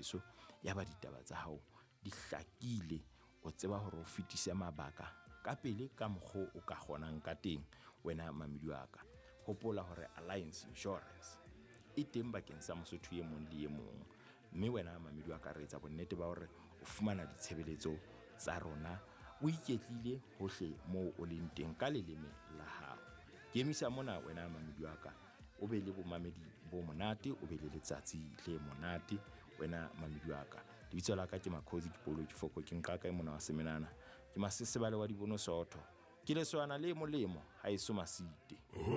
heso ya ba ditaba tsa hao di hlakile o tseba hore o fetise mabaka ka pele ka mokgo o ka kgonang ka teng wena mamedi wa ka. Hopola hore Alliance Insurance e teng bakeng sa Mosotho e mong le e mong, mme wena mamedi wa ka re etsa bonnete ba hore o fumana ditshebeletso tsa rona o iketlile hohle moo o leng teng ka leleme la hao. Ke emisa mona wena mamedi wa ka, o be le bomamedi bo monate, o be le letsatsi le monate wena mamedi wa ka. Lebitso la ka ke Makhosi Dipolo Difoko, ke nqaka mona wa Semenana, ke Masesebale wa Dibonosotho, ke leswana le molemo ha eso masite.